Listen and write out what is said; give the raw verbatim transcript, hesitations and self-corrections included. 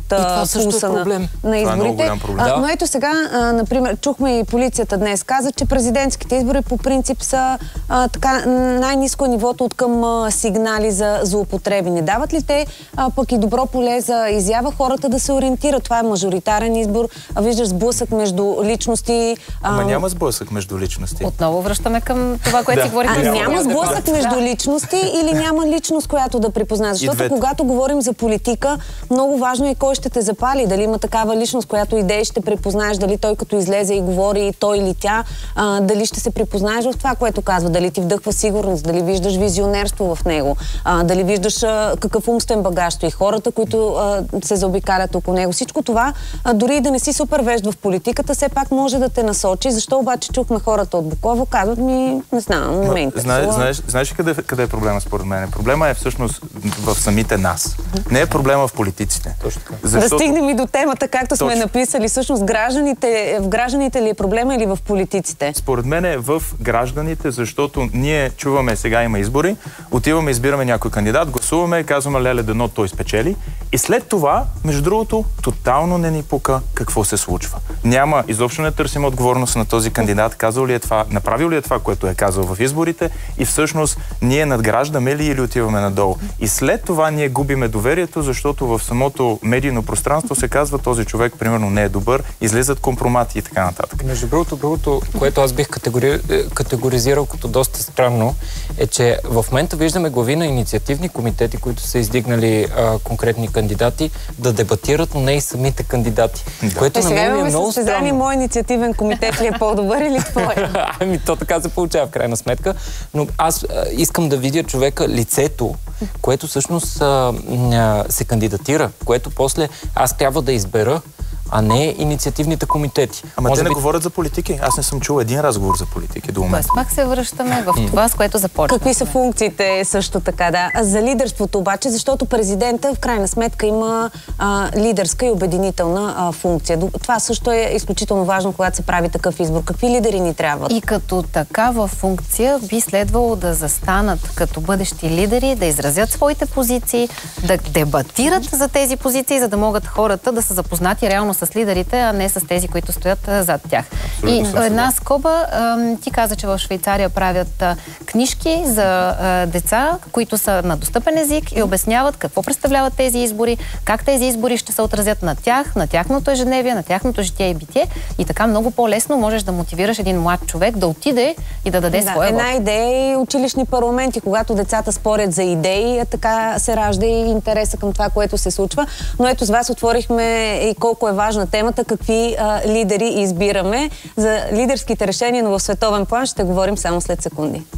а, пулса на, на изборите. Е а, но ето сега, а, например, чухме и полицията днес каза, че президентските избори по принцип са а, така най-ниско нивото от към а, сигнали за злоупотреби. Не дават ли те а, пък и добро поле за изява хората да се ориентират? Това е мажоритарен избор, а виждаш сблъсък между личности. А... Ама няма сблъсък между личности. Отново връщаме към това, което си говорим. А няма сблъсък между личности или няма личност, която да припознае? Защото когато говорим за политика, много важно е кой ще те запали. Дали има такава личност, която идеи ще припознаеш, дали той като излезе и говори, той или тя, а, дали ще се припознаеш в това, което казва, дали ти вдъхва сигурност, дали виждаш визионерство в него, а, дали виждаш а, какъв умствен багаж и хората, които а, се заобикалят около него. Всичко това, а, дори и да не си супер вежд в политиката, все пак може да те насочи. Защо обаче чухме хората от Буково, казват ми, не знам, не ме интересува. Знаеш, знаеш ли къде, къде е проблема според мен? Проблема е всъщност в самите нас. Не е проблема в политиците. Защото... Да стигнем и до темата, както Точно. сме написали. Всъщност гражданите, в гражданите ли е проблема или в политиците? Според мен е в гражданите, защото ние чуваме сега има избори, отиваме, избираме някой кандидат, гласуваме, казваме леле дано той спечели и след това, между другото, тотално не ни пука какво се случва. Няма, изобщо не търсим отговорност на този кандидат, казал ли е това, направил ли е това, което е казал в изборите и всъщност ние надграждаме ли или отиваме надолу. И след това ние губиме доверието, защото в самото медийно пространство се казва този човек, примерно, не е добър, излизат компромати и така нататък. Между другото, другото, което аз бих категори... категоризирал като доста странно, е, че в момента виждаме глави на инициативни комитети, които са издигнали а, конкретни кандидати, да дебатират, но не и самите кандидати. Да. Което е, на мен е много странно. Мой инициативен комитет ли е по-добър или твой? Ами то така се получава в крайна сметка. Но аз а, искам да видя човека лицето, което всъщност а, а, се кандидатира, което после аз трябва да избера, а не инициативните комитети. Ама Може те не би... говорят за политики. Аз не съм чул един разговор за политики до момента. Пак се връщаме в това, с което започваме. Какви са функциите също така, да. А за лидерството обаче, защото президента в крайна сметка има а, лидерска и обединителна а, функция. Това също е изключително важно, когато се прави такъв избор. Какви лидери ни трябват? И като такава функция би следвало да застанат като бъдещи лидери, да изразят своите позиции, да дебатират за тези позиции, за да могат хората да са запознати реално с лидерите, а не с тези, които стоят зад тях. Абсолютно. И една скоба, ти каза, че в Швейцария правят книжки за деца, които са на достъпен език и обясняват какво представляват тези избори, как тези избори ще се отразят на тях, на тяхното ежедневие, на тяхното житие и битие. И така много по-лесно можеш да мотивираш един млад човек да отиде и да даде да, своя една вот. Идея и училищни парламенти, когато децата спорят за идеи, така се ражда и интереса към това, което се случва. Но ето с вас отворихме и колко е важна темата, какви а, лидери избираме. За лидерските решения, но в световен план ще говорим само след секунди.